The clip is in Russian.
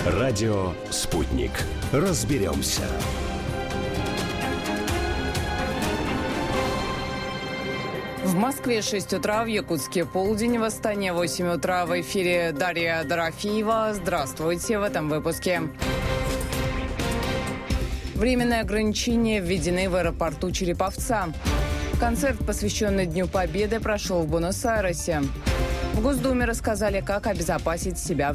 Радио «Спутник». Разберемся. В Москве 6 утра, в Якутске полдень, в Астане 8 утра. В эфире Дарья Дорофеева. Здравствуйте в этом выпуске. Временные ограничения введены в аэропорту Череповца. Концерт, посвященный Дню Победы, прошел в Буэнос-Айресе. В Госдуме рассказали, как обезопасить себя